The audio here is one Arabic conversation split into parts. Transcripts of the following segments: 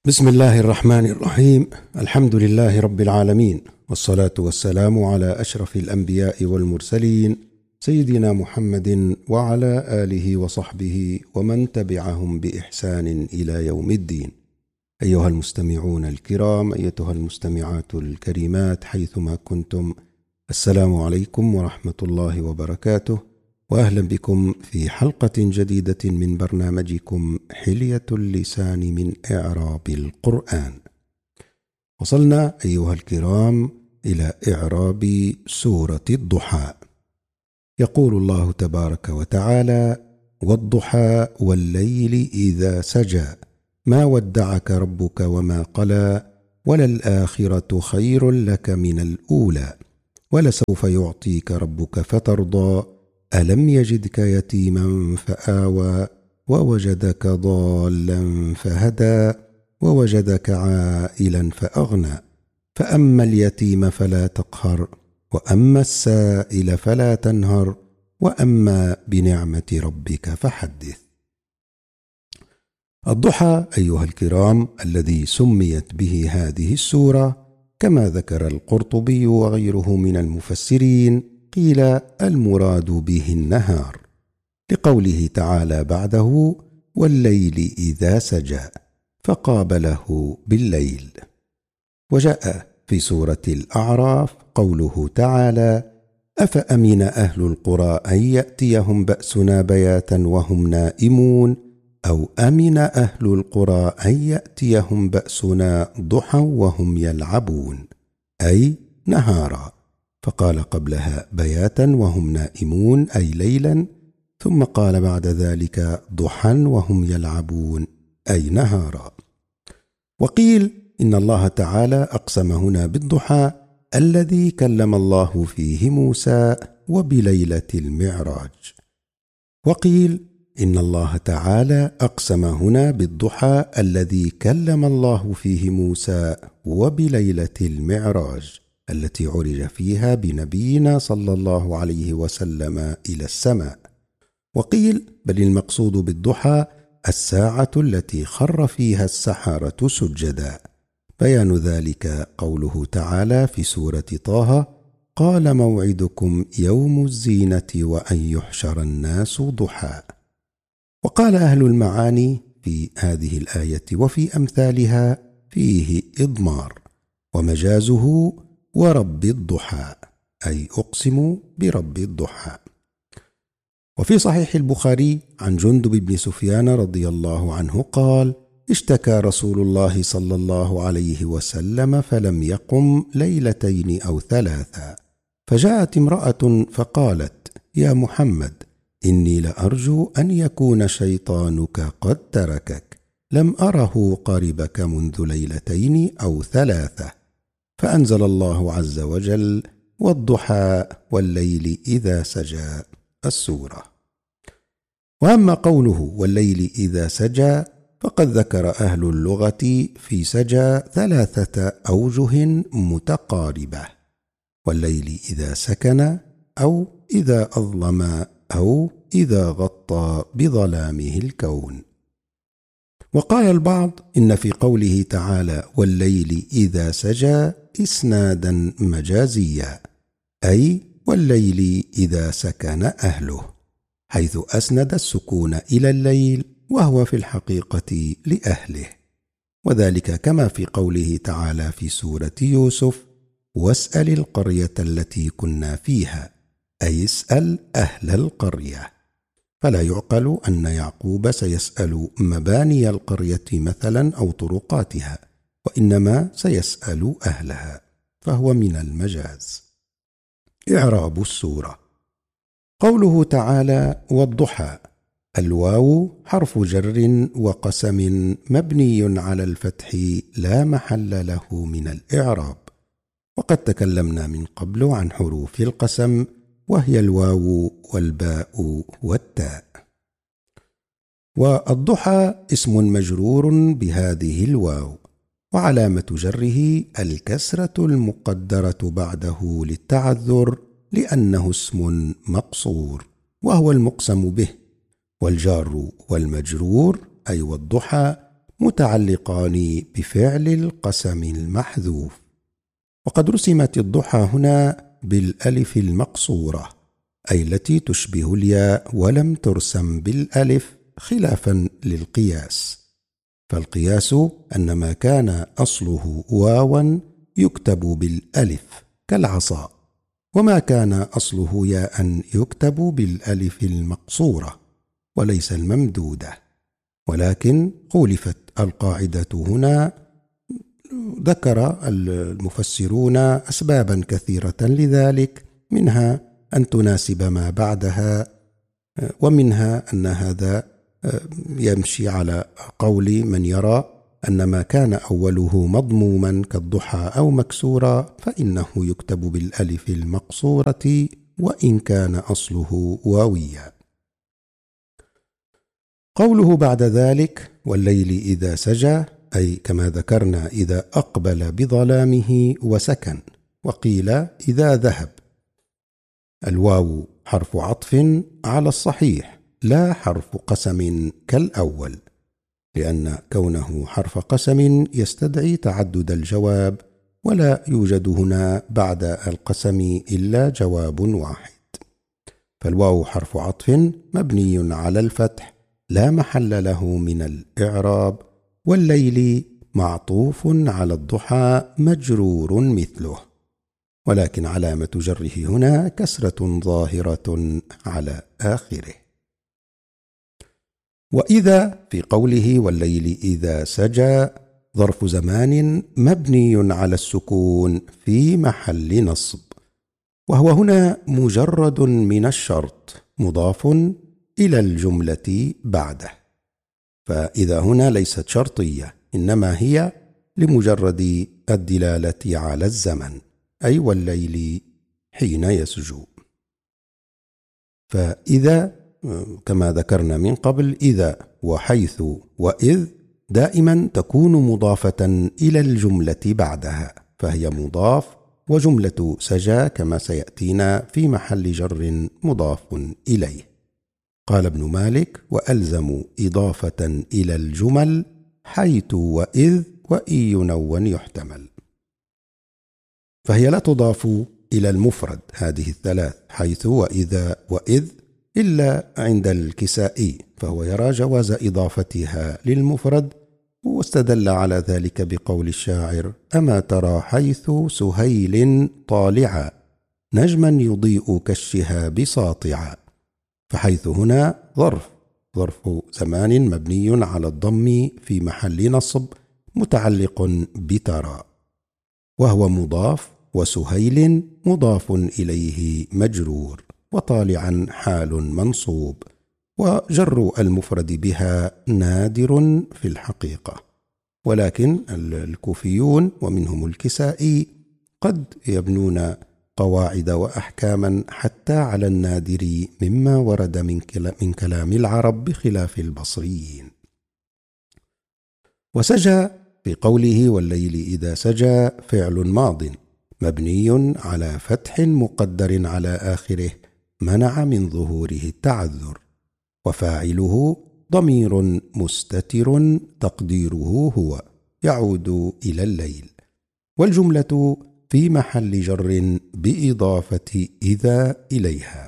بسم الله الرحمن الرحيم. الحمد لله رب العالمين، والصلاة والسلام على أشرف الأنبياء والمرسلين سيدنا محمد وعلى آله وصحبه ومن تبعهم بإحسان إلى يوم الدين. أيها المستمعون الكرام، أيتها المستمعات الكريمات حيثما كنتم، السلام عليكم ورحمة الله وبركاته، وأهلا بكم في حلقة جديدة من برنامجكم حلية اللسان من إعراب القرآن. وصلنا أيها الكرام إلى إعراب سورة الضحى. يقول الله تبارك وتعالى: والضحى والليل إذا سجى ما ودعك ربك وما قلى وللآخرة خير لك من الأولى ولسوف يعطيك ربك فترضى ألم يجدك يتيما فآوى ووجدك ضالا فهدى ووجدك عائلا فأغنى فأما اليتيم فلا تقهر وأما السائل فلا تنهر وأما بنعمة ربك فحدث. الضحى أيها الكرام الذي سميت به هذه السورة كما ذكر القرطبي وغيره من المفسرين قيل المراد به النهار، لقوله تعالى بعده: والليل إذا سجى، فقابله بالليل. وجاء في سورة الأعراف قوله تعالى: أفأمن أهل القرى أن يأتيهم بأسنا بياتا وهم نائمون أو أمن أهل القرى أن يأتيهم بأسنا ضحى وهم يلعبون، أي نهارا، فقال قبلها بياتا وهم نائمون أي ليلا، ثم قال بعد ذلك ضحى وهم يلعبون أي نهارا. وقيل إن الله تعالى أقسم هنا بالضحى الذي كلم الله فيه موسى وبليلة المعراج. وقيل إن الله تعالى أقسم هنا بالضحى الذي كلم الله فيه موسى وبليلة المعراج التي عرج فيها بنبينا صلى الله عليه وسلم إلى السماء. وقيل بل المقصود بالضحى الساعة التي خر فيها السحرة سجدا. بيان ذلك قوله تعالى في سورة طه: قال موعدكم يوم الزينة وأن يحشر الناس ضحى. وقال أهل المعاني في هذه الآية وفي أمثالها فيه إضمار، ومجازه ورب الضحى، أي أقسم برب الضحى. وفي صحيح البخاري عن جندب بن سفيان رضي الله عنه قال: اشتكى رسول الله صلى الله عليه وسلم فلم يقم ليلتين أو ثلاثا، فجاءت امرأة فقالت: يا محمد، إني لأرجو أن يكون شيطانك قد تركك، لم أره قربك منذ ليلتين أو ثلاثة، فأنزل الله عز وجل: والضحى والليل إذا سجى، السورة. وأما قوله والليل إذا سجى فقد ذكر أهل اللغة في سجى ثلاثة أوجه متقاربة: والليل إذا سكن، أو إذا أظلم، أو إذا غطى بظلامه الكون. وقال البعض إن في قوله تعالى والليل إذا سجى إسنادا مجازيا، أي والليل إذا سكن أهله، حيث أسند السكون إلى الليل وهو في الحقيقة لأهله، وذلك كما في قوله تعالى في سورة يوسف: واسأل القرية التي كنا فيها، أي اسأل أهل القرية. فلا يعقل أن يعقوب سيسأل مباني القرية مثلا أو طرقاتها، وإنما سيسأل أهلها، فهو من المجاز. إعراب السورة. قوله تعالى والضحى، الواو حرف جر وقسم مبني على الفتح لا محل له من الإعراب، وقد تكلمنا من قبل عن حروف القسم، وهي الواو والباء والتاء. والضحى اسم مجرور بهذه الواو، وعلامة جره الكسرة المقدرة بعده للتعذر لأنه اسم مقصور وهو المقسم به، والجار والمجرور أي والضحى متعلقان بفعل القسم المحذوف. وقد رسمت الضحى هنا بالألف المقصورة، أي التي تشبه الياء، ولم ترسم بالألف خلافا للقياس. فالقياس أن ما كان أصله واوا يكتب بالألف كالعصا، وما كان أصله ياء يكتب بالألف المقصورة وليس الممدودة. ولكن خولفت القاعدة هنا. ذكر المفسرون أسبابا كثيرة لذلك، منها أن تناسب ما بعدها، ومنها أن هذا يمشي على قول من يرى أن ما كان أوله مضموما كالضحى أو مكسورا فإنه يكتب بالألف المقصورة وإن كان أصله واويا. قوله بعد ذلك والليل إذا سجى، أي كما ذكرنا إذا أقبل بظلامه وسكن، وقيل إذا ذهب. الواو حرف عطف على الصحيح لا حرف قسم كالأول، لأن كونه حرف قسم يستدعي تعدد الجواب، ولا يوجد هنا بعد القسم إلا جواب واحد. فالواو حرف عطف مبني على الفتح لا محل له من الإعراب، والليل معطوف على الضحى مجرور مثله، ولكن علامة جره هنا كسرة ظاهرة على آخره. وإذا في قوله والليل إذا سجى ظرف زمان مبني على السكون في محل نصب، وهو هنا مجرد من الشرط مضاف إلى الجملة بعده. فإذا هنا ليست شرطية، إنما هي لمجرد الدلالة على الزمن، أي والليل حين يسجو. فإذا كما ذكرنا من قبل إذا وحيث وإذ دائما تكون مضافة إلى الجملة بعدها، فهي مضاف، وجملة سجى كما سيأتينا في محل جر مضاف إليه. قال ابن مالك وألزم إضافة إلى الجمل حيث وإذ وإن ينون يحتمل. فهي لا تضاف إلى المفرد هذه الثلاث حيث وإذا وإذ إلا عند الكسائي، فهو يرى جواز إضافتها للمفرد، واستدل على ذلك بقول الشاعر أما ترى حيث سهيل طالعا نجما يضيء كالشهاب ساطعا. فحيث هنا ظرف زمان مبني على الضم في محل نصب متعلق بترى، وهو مضاف، وسهيل مضاف إليه مجرور، وطالعا حال منصوب، وجر المفرد بها نادر في الحقيقة. ولكن الكوفيون ومنهم الكسائي قد يبنون قواعد وأحكاما حتى على النادر مما ورد من كلام العرب بخلاف البصريين. وسجى في قوله والليل إذا سجى فعل ماض مبني على فتح مقدر على آخره منع من ظهوره التعذر، وفاعله ضمير مستتر تقديره هو يعود إلى الليل، والجملة في محل جر بإضافة إذا إليها.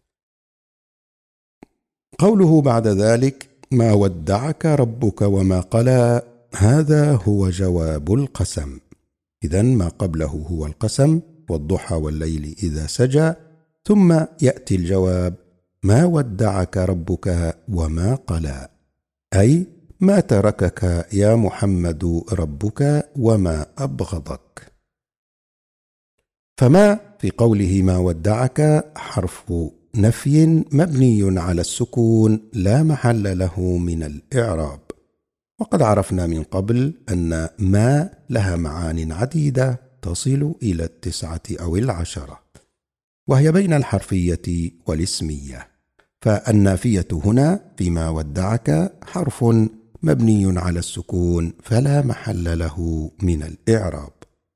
قوله بعد ذلك ما ودعك ربك وما قلى، هذا هو جواب القسم. إذن ما قبله هو القسم والضحى والليل إذا سجى، ثم يأتي الجواب ما ودعك ربك وما قلى، أي ما تركك يا محمد ربك وما أبغضك. فما في قوله ما ودعك حرف نفي مبني على السكون لا محل له من الإعراب. وقد عرفنا من قبل أن ما لها معان عديدة تصل إلى 9 أو 10، وهي بين الحرفية والاسمية. فالنافية هنا فيما ودعك حرف مبني على السكون فلا محل له من الإعراب.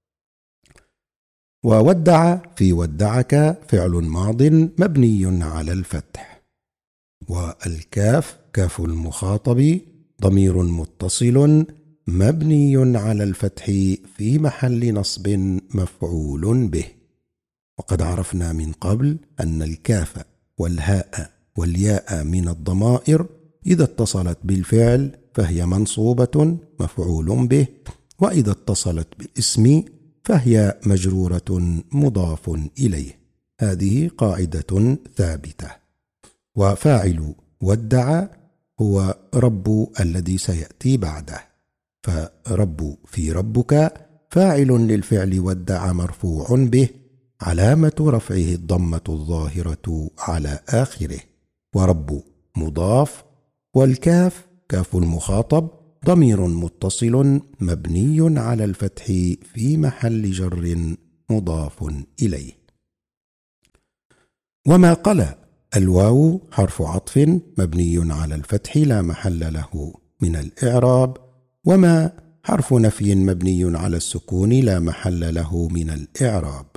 وودع في ودعك فعل ماض مبني على الفتح، والكاف كاف المخاطب ضمير متصل مبني على الفتح في محل نصب مفعول به. وقد عرفنا من قبل أن الكاف والهاء والياء من الضمائر إذا اتصلت بالفعل فهي منصوبة مفعول به، وإذا اتصلت بالاسم فهي مجرورة مضاف إليه. هذه قاعدة ثابتة. وفاعل ودع هو رب الذي سيأتي بعده، فرب في ربك فاعل للفعل ودع مرفوع به، علامة رفعه الضمة الظاهرة على آخره، ورب مضاف، والكاف كاف المخاطب ضمير متصل مبني على الفتح في محل جر مضاف إليه. وما قلى الواو حرف عطف مبني على الفتح لا محل له من الإعراب، وما حرف نفي مبني على السكون لا محل له من الإعراب.